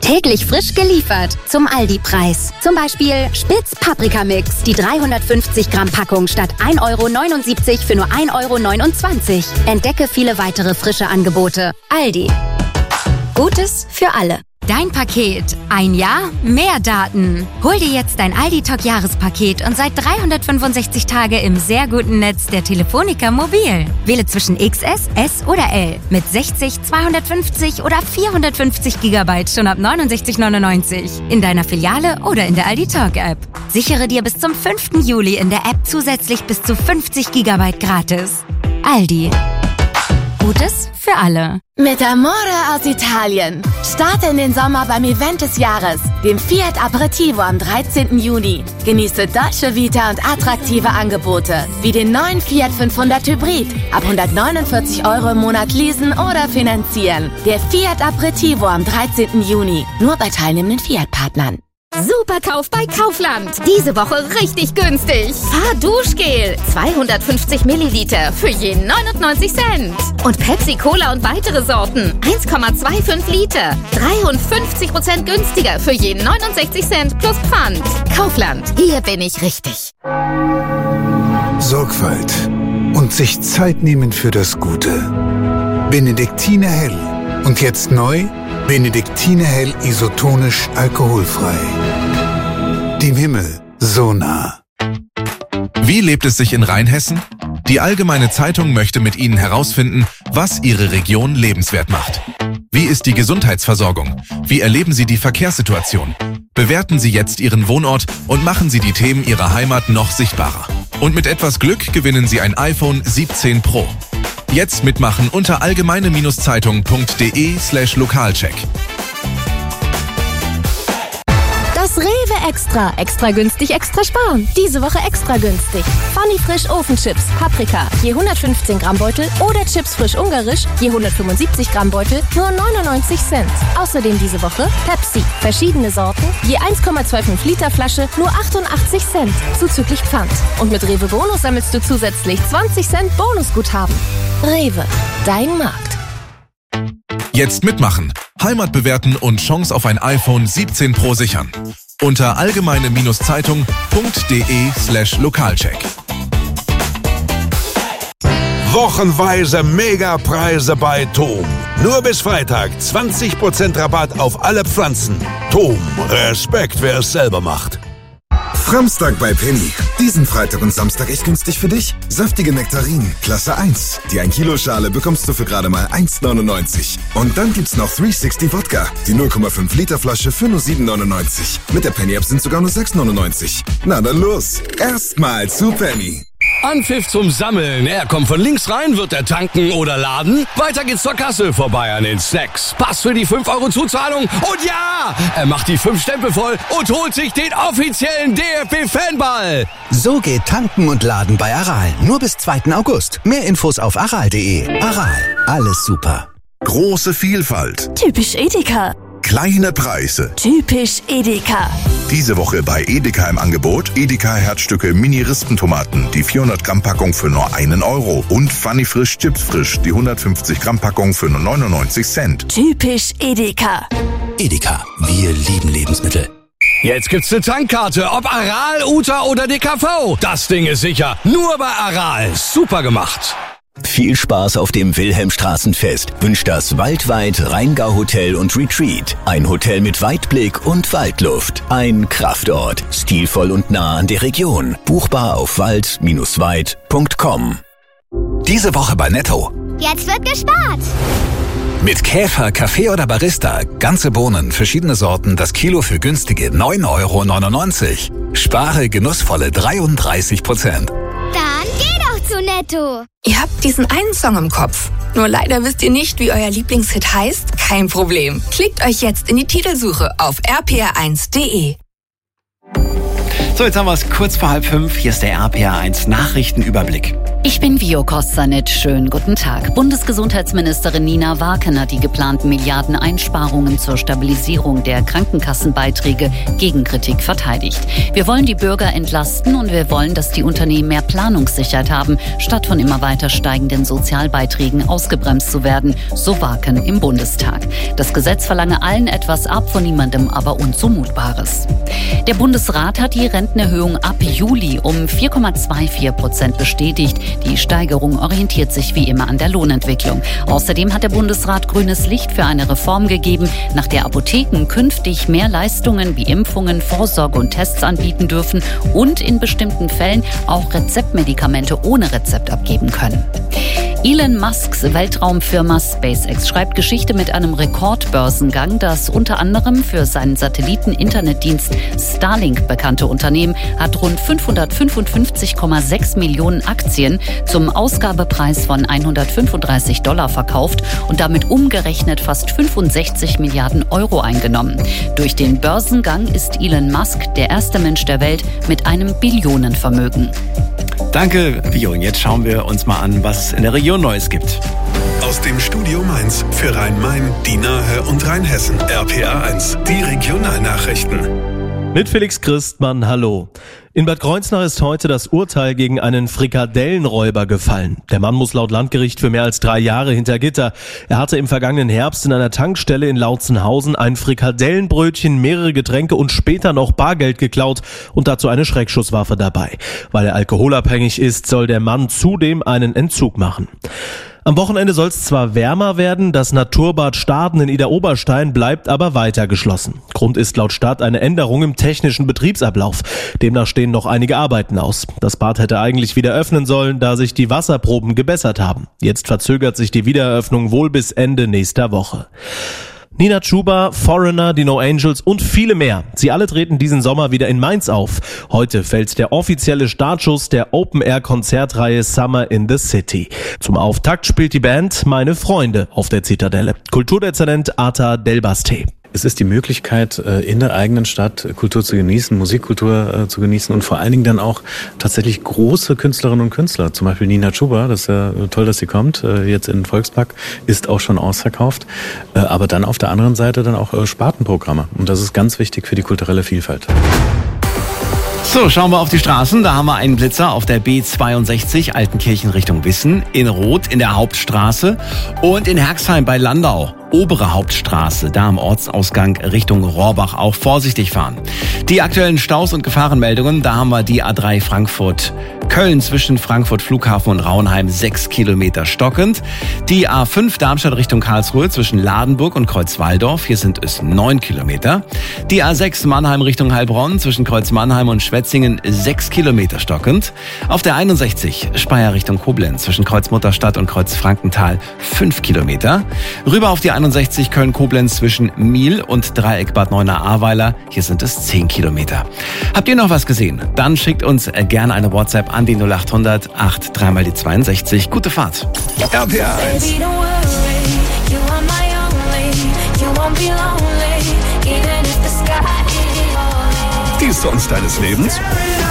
Täglich frisch geliefert zum Aldi-Preis. Zum Beispiel Spitz Paprikamix. Die 350 Gramm Packung statt 1,79 € für nur 1,29 €. Entdecke viele weitere frische Angebote. Aldi. Gutes für alle. Dein Paket. Ein Jahr, mehr Daten. Hol dir jetzt dein Aldi Talk Jahrespaket und sei 365 Tage im sehr guten Netz der Telefonica Mobil. Wähle zwischen XS, S oder L mit 60, 250 oder 450 GB schon ab 69,99 € in deiner Filiale oder in der Aldi Talk App. Sichere dir bis zum 5. Juli in der App zusätzlich bis zu 50 GB gratis. Aldi. Gutes für alle. Mit Amore aus Italien. Starte in den Sommer beim Event des Jahres, dem Fiat Aperitivo am 13. Juni. Genieße Dolce Vita und attraktive Angebote, wie den neuen Fiat 500 Hybrid. Ab 149 € im Monat leasen oder finanzieren. Der Fiat Aperitivo am 13. Juni. Nur bei teilnehmenden Fiat-Partnern. Superkauf bei Kaufland. Diese Woche richtig günstig. Fahrduschgel 250 Milliliter für je 99 Cent. Und Pepsi Cola und weitere Sorten 1,25 Liter. 53% günstiger für je 69 Cent plus Pfand. Kaufland, hier bin ich richtig. Sorgfalt und sich Zeit nehmen für das Gute. Benediktiner Hell. Und jetzt neu, Benediktiner Hell isotonisch alkoholfrei. Dem Himmel so nah. Wie lebt es sich in Rheinhessen? Die Allgemeine Zeitung möchte mit Ihnen herausfinden, was Ihre Region lebenswert macht. Wie ist die Gesundheitsversorgung? Wie erleben Sie die Verkehrssituation? Bewerten Sie jetzt Ihren Wohnort und machen Sie die Themen Ihrer Heimat noch sichtbarer. Und mit etwas Glück gewinnen Sie ein iPhone 17 Pro. Jetzt mitmachen unter allgemeine-zeitung.de/Lokalcheck. Das Rewe Extra. Extra günstig, extra sparen. Diese Woche extra günstig. Funny Frisch Ofenchips, Paprika, je 115 Gramm Beutel oder Chips Frisch Ungarisch, je 175 Gramm Beutel, nur 99 Cent. Außerdem diese Woche Pepsi, verschiedene Sorten, je 1,25 Liter Flasche, nur 88 Cent, zuzüglich Pfand. Und mit Rewe Bonus sammelst du zusätzlich 20 Cent Bonusguthaben. Rewe, dein Markt. Jetzt mitmachen, Heimat bewerten und Chance auf ein iPhone 17 Pro sichern. Unter allgemeine-zeitung.de/Lokalcheck. Wochenweise Megapreise bei TOM. Nur bis Freitag 20% Rabatt auf alle Pflanzen. TOM, Respekt, wer es selber macht. Framstag bei Penny. Diesen Freitag und Samstag echt günstig für dich. Saftige Nektarinen, Klasse 1. Die 1 Kilo Schale bekommst du für gerade mal 1,99. Und dann gibt's noch 360 Wodka. Die 0,5 Liter Flasche für nur 7,99. Mit der Penny App sind sogar nur 6,99. Na dann los. Erstmal zu Penny. Anpfiff zum Sammeln. Er kommt von links rein, wird er tanken oder laden. Weiter geht's zur Kasse, vorbei an den Snacks. Pass für die 5 € Zuzahlung. Und ja, er macht die 5 Stempel voll und holt sich den offiziellen DFB-Fanball. So geht Tanken und Laden bei Aral. Nur bis 2. August. Mehr Infos auf aral.de. Aral, alles super. Große Vielfalt. Typisch Edeka. Kleine Preise. Typisch Edeka. Diese Woche bei Edeka im Angebot Edeka Herzstücke Mini-Rispentomaten, die 400 Gramm Packung für nur 1 €. Und Funny Frisch Chips Frisch, die 150 Gramm Packung für nur 99 Cent. Typisch Edeka. Edeka, wir lieben Lebensmittel. Jetzt gibt's eine Tankkarte, ob Aral, Uta oder DKV. Das Ding ist sicher. Nur bei Aral. Super gemacht. Viel Spaß auf dem Wilhelmstraßenfest wünscht das Waldweit Rheingau Hotel und Retreat. Ein Hotel mit Weitblick und Waldluft. Ein Kraftort. Stilvoll und nah an der Region. Buchbar auf wald-weit.com. Diese Woche bei Netto. Jetzt wird gespart. Mit Käfer, Kaffee oder Barista. Ganze Bohnen, verschiedene Sorten, das Kilo für günstige 9,99 €. Spare genussvolle 33%. Dann geh doch zu Netto. Ihr habt diesen einen Song im Kopf. Nur leider wisst ihr nicht, wie euer Lieblingshit heißt? Kein Problem. Klickt euch jetzt in die Titelsuche auf rpr1.de. So, jetzt haben wir es kurz vor 4:30. Hier ist der RPR1 Nachrichtenüberblick. Ich bin Vio Kostanic. Schönen guten Tag. Bundesgesundheitsministerin Nina Warken hat die geplanten Milliardeneinsparungen zur Stabilisierung der Krankenkassenbeiträge gegen Kritik verteidigt. Wir wollen die Bürger entlasten und wir wollen, dass die Unternehmen mehr Planungssicherheit haben, statt von immer weiter steigenden Sozialbeiträgen ausgebremst zu werden, so Warken im Bundestag. Das Gesetz verlange allen etwas ab, von niemandem aber Unzumutbares. Der Bundesrat hat die Rentenerhöhung ab Juli um 4,24% bestätigt. Die Steigerung orientiert sich wie immer an der Lohnentwicklung. Außerdem hat der Bundesrat grünes Licht für eine Reform gegeben, nach der Apotheken künftig mehr Leistungen wie Impfungen, Vorsorge und Tests anbieten dürfen und in bestimmten Fällen auch Rezeptmedikamente ohne Rezept abgeben können. Elon Musks Weltraumfirma SpaceX schreibt Geschichte mit einem Rekordbörsengang. Das unter anderem für seinen Satelliten-Internetdienst Starlink bekannte Unternehmen hat rund 555,6 Millionen Aktien zum Ausgabepreis von $135 verkauft und damit umgerechnet fast 65 Milliarden Euro eingenommen. Durch den Börsengang ist Elon Musk der erste Mensch der Welt mit einem Billionenvermögen. Danke, Vio. Und jetzt schauen wir uns mal an, was es in der Region Neues gibt. Aus dem Studio Mainz für Rhein-Main, die Nahe und Rheinhessen. RPA1, die Regionalnachrichten. Mit Felix Christmann, hallo. In Bad Kreuznach ist heute das Urteil gegen einen Frikadellenräuber gefallen. Der Mann muss laut Landgericht für mehr als 3 Jahre hinter Gitter. Er hatte im vergangenen Herbst in einer Tankstelle in Lautzenhausen ein Frikadellenbrötchen, mehrere Getränke und später noch Bargeld geklaut und dazu eine Schreckschusswaffe dabei. Weil er alkoholabhängig ist, soll der Mann zudem einen Entzug machen. Am Wochenende soll es zwar wärmer werden, das Naturbad Staden in Idar-Oberstein bleibt aber weiter geschlossen. Grund ist laut Stadt eine Änderung im technischen Betriebsablauf. Demnach stehen noch einige Arbeiten aus. Das Bad hätte eigentlich wieder öffnen sollen, da sich die Wasserproben gebessert haben. Jetzt verzögert sich die Wiedereröffnung wohl bis Ende nächster Woche. Nina Chuba, Foreigner, die No Angels und viele mehr. Sie alle treten diesen Sommer wieder in Mainz auf. Heute fällt der offizielle Startschuss der Open-Air-Konzertreihe Summer in the City. Zum Auftakt spielt die Band Meine Freunde auf der Zitadelle. Kulturdezernent Ata Delbaste. Es ist die Möglichkeit, in der eigenen Stadt Kultur zu genießen, Musikkultur zu genießen und vor allen Dingen dann auch tatsächlich große Künstlerinnen und Künstler. Zum Beispiel Nina Chuba, das ist ja toll, dass sie kommt, jetzt in den Volkspark, ist auch schon ausverkauft. Aber dann auf der anderen Seite dann auch Spartenprogramme. Und das ist ganz wichtig für die kulturelle Vielfalt. So, schauen wir auf die Straßen. Da haben wir einen Blitzer auf der B62 Altenkirchen Richtung Wissen, in Roth in der Hauptstraße und in Herxheim bei Landau. Obere Hauptstraße, da am Ortsausgang Richtung Rohrbach auch vorsichtig fahren. Die aktuellen Staus und Gefahrenmeldungen, da haben wir die A3 Frankfurt-Köln zwischen Frankfurt Flughafen und Rauenheim 6 Kilometer stockend. Die A5 Darmstadt Richtung Karlsruhe zwischen Ladenburg und Kreuzwaldorf, hier sind es 9 Kilometer. Die A6 Mannheim Richtung Heilbronn zwischen Kreuz Mannheim und Schwetzingen 6 Kilometer stockend. Auf der 61 Speyer Richtung Koblenz zwischen Kreuz Mutterstadt und Kreuz Frankenthal 5 Kilometer. Rüber auf die 61 Köln-Koblenz zwischen Miel und Dreieck Bad Neuenahr-Ahrweiler. Hier sind es 10 Kilometer. Habt ihr noch was gesehen? Dann schickt uns gerne eine WhatsApp an die 0800 83 mal die 62. Gute Fahrt. RPA1. Die Songs deines Lebens?